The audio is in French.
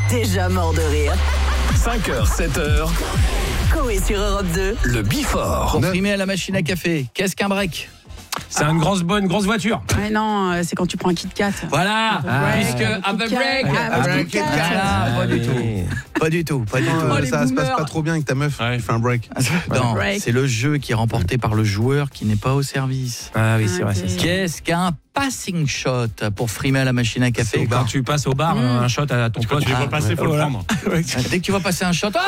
déjà mort de rire. 5h, 7h, Coé sur Europe 2. le Before. Pour frimer à la machine à café, qu'est-ce qu'un break? C'est une grosse voiture. Ouais, non, c'est quand tu prends un Kit Kat. Voilà, puisque Have a break. Voilà, pas du tout. les Ça se passe boomers. pas trop bien avec ta meuf. Ouais. Tu fais un break. Non, Break. c'est le jeu qui est remporté par le joueur qui n'est pas au service. Ah oui, c'est vrai, Ok. c'est ça. Qu'est-ce qu'un passing shot pour frimer à la machine à café? Quand tu passes au bar, un shot à ton pote. Tu les vois passer, faut le prendre. Dès que tu vas passer un shot,